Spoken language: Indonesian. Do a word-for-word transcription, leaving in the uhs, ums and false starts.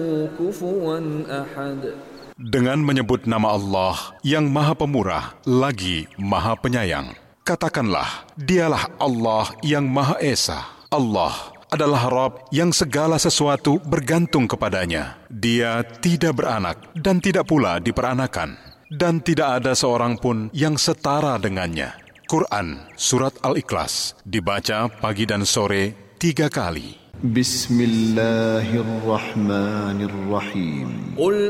كفوا أحد. Dengan menyebut nama Allah yang Maha Pemurah lagi Maha Penyayang. Katakanlah, dialah Allah yang Maha Esa. Allah adalah Rabb yang segala sesuatu bergantung kepadanya. Dia tidak beranak dan tidak pula diperanakan. Dan tidak ada seorang pun yang setara dengannya. Quran Surat Al-Ikhlas dibaca pagi dan sore tiga kali. Bismillahirrahmanirrahim. Qul